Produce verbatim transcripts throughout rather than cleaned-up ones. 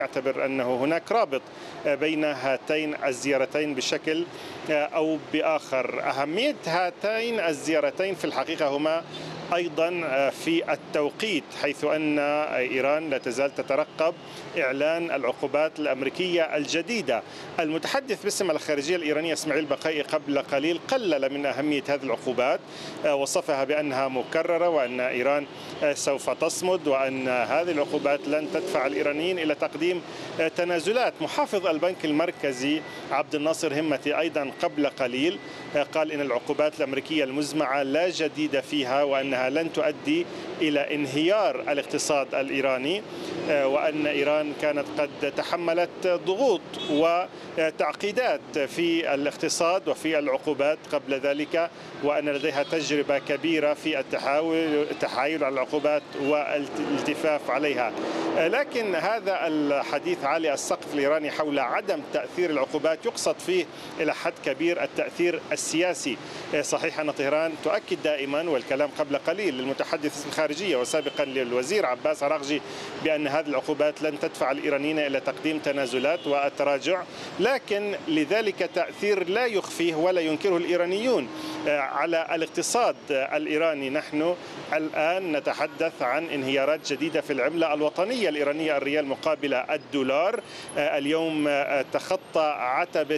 يعتبر أنه هناك رابط بين هاتين الزيارتين بشكل أو بآخر. أهمية هاتين الزيارتين في الحقيقة هما أيضا في التوقيت، حيث أن إيران لا تزال تترقب إعلان العقوبات الأمريكية الجديدة. المتحدث باسم الخارجية الإيرانية إسماعيل بقائي قبل قليل قلل من أهمية هذه العقوبات، وصفها بأنها مكررة وأن إيران سوف تصمد وأن هذه العقوبات لن تدفع الإيرانيين إلى تقديم تنازلات. محافظ البنك المركزي عبد الناصر همتي أيضا قبل قليل قال إن العقوبات الأمريكية المزمعة لا جديد فيها وأنها لن تؤدي إلى انهيار الاقتصاد الإيراني، وأن إيران كانت قد تحملت ضغوط وتعقيدات في الاقتصاد وفي العقوبات قبل ذلك، وأن لديها تجربة كبيرة في التحايل على العقوبات والالتفاف عليها. لكن هذا الحديث عالي السقف الإيراني حول عدم تأثير العقوبات يقصد فيه إلى حد كبير التأثير السياسي. صحيح أن طهران تؤكد دائما، والكلام قبل قليل للمتحدث الخارجية وسابقا للوزير عباس عراقجي، بأن هذه العقوبات لن تدفع الإيرانيين إلى تقديم تنازلات والتراجع، لكن لذلك تأثير لا يخفيه ولا ينكره الإيرانيون على الاقتصاد الإيراني. نحن الآن نتحدث عن انهيارات جديدة في العملة الوطنية الإيرانية، الريال مقابل الدولار اليوم تخطى عتبة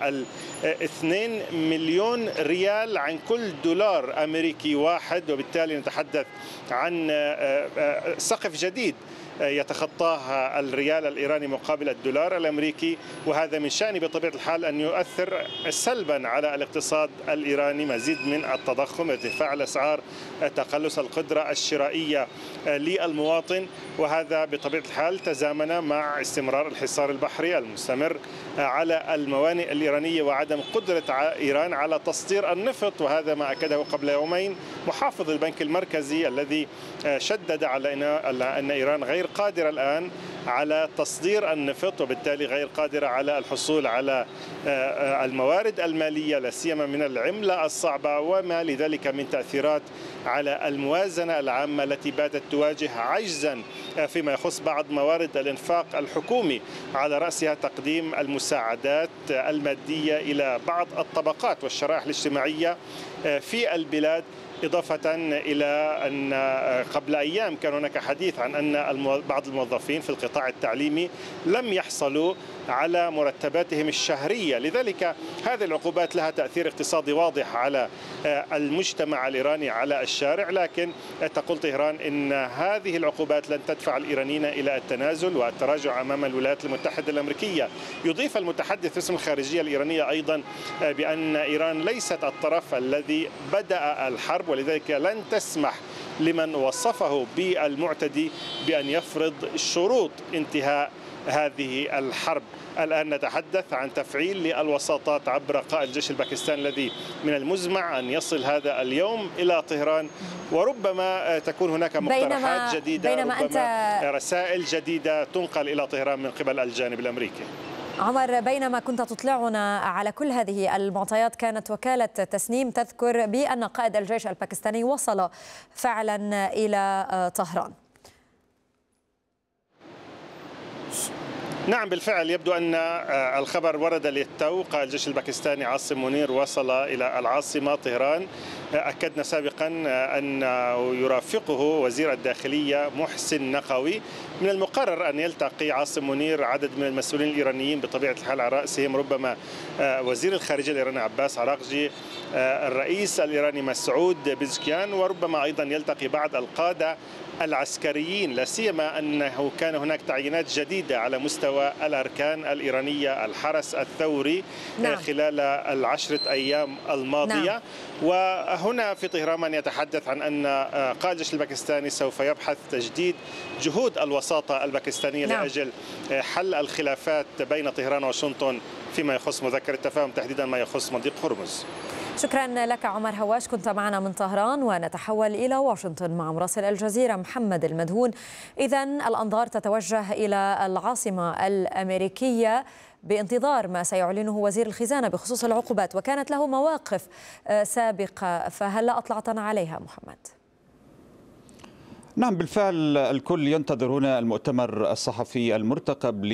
الاثنين مليون ريال عن كل دولار أمريكي واحد، وبالتالي نتحدث عن سقف جديد يتخطاه الريال الإيراني مقابل الدولار الأمريكي، وهذا من شأنه بطبيعة الحال أن يؤثر سلبا على الاقتصاد الإيراني. مزيد من التضخم، ارتفاع الأسعار، تقلص القدرة الشرائية للمواطن، وهذا بطبيعة الحال تزامن مع استمرار الحصار البحري المستمر على الموانئ الإيرانية وعدم قدرة إيران على تصدير النفط، وهذا ما أكده قبل يومين محافظ البنك المركزي الذي شدد على أن إيران غير قادرة الآن على تصدير النفط، وبالتالي غير قادرة على الحصول على الموارد المالية لا سيما من العملة الصعبة، وما لذلك من تأثيرات على الموازنة العامة التي باتت تواجه عجزا فيما يخص بعض موارد الإنفاق الحكومي، على رأسها تقديم المساعدات المادية إلى بعض الطبقات والشرائح الاجتماعية في البلاد. إضافة إلى أن قبل أيام كان هناك حديث عن أن بعض الموظفين في القطاع التعليمي لم يحصلوا على مرتباتهم الشهرية، لذلك هذه العقوبات لها تأثير اقتصادي واضح على المجتمع الإيراني، على الشارع. لكن تقول طهران إن هذه العقوبات لن تدفع الإيرانيين إلى التنازل والتراجع أمام الولايات المتحدة الأمريكية. يضيف المتحدث باسم الخارجية الإيرانية أيضا بأن إيران ليست الطرف الذي بدأ الحرب، ولذلك لن تسمح لمن وصفه بالمعتدي بأن يفرض شروط انتهاء هذه الحرب. الآن نتحدث عن تفعيل للوساطات عبر قائد الجيش الباكستاني الذي من المزمع أن يصل هذا اليوم إلى طهران، وربما تكون هناك مقترحات جديدة، بينما ربما أنت رسائل جديدة تنقل إلى طهران من قبل الجانب الأمريكي. عمر، بينما كنت تطلعنا على كل هذه المعطيات، كانت وكالة تسنيم تذكر بأن قائد الجيش الباكستاني وصل فعلا إلى طهران. نعم بالفعل، يبدو أن الخبر ورد للتو. قائد الجيش الباكستاني عاصم منير وصل إلى العاصمة طهران. أكدنا سابقا أن يرافقه وزير الداخلية محسن نقوي. من المقرر أن يلتقي عاصم منير عدد من المسؤولين الإيرانيين بطبيعة الحال، على رأسهم ربما وزير الخارجية الإيراني عباس عراقجي، الرئيس الإيراني مسعود بزكيان، وربما أيضا يلتقي بعض القادة العسكريين، لا سيما أنه كان هناك تعيينات جديدة على مستوى الأركان الإيرانية، الحرس الثوري، نعم. خلال العشرة أيام الماضية. نعم. وهنا في طهران من يتحدث عن أن قائد الجيش الباكستاني سوف يبحث تجديد جهود الوساطة الباكستانية، نعم. لأجل حل الخلافات بين طهران وواشنطن فيما يخص مذكرة التفاهم، تحديدا ما يخص مضيق هرمز. شكرا لك عمر هواش، كنت معنا من طهران. ونتحول إلى واشنطن مع مراسل الجزيرة محمد المدهون. إذن الأنظار تتوجه إلى العاصمة الأمريكية بانتظار ما سيعلنه وزير الخزانة بخصوص العقوبات، وكانت له مواقف سابقة، فهل أطلعتنا عليها محمد؟ نعم بالفعل، الكل ينتظر هنا المؤتمر الصحفي المرتقب